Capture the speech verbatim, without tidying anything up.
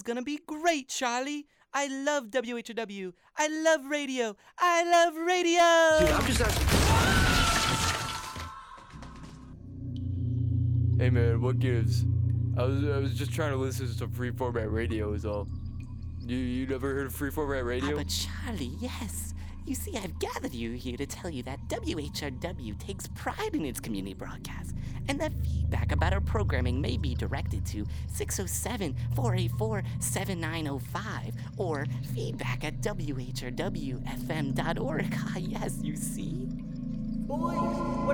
gonna be great, Charlie. I love W H R W. I love radio. I love radio. Dude, I'm just not... Hey man, what gives? I was I was just trying to listen to some free format radio is all. You you never heard of free format radio? Ah, but Charlie, yes. You see, I've gathered you here to tell you that W H R W takes pride in its community broadcasts, and that feedback about our programming may be directed to six oh seven, four eight four, seven nine oh five or feedback at W H R W F M dot org. Ah, yes, you see? Boys, what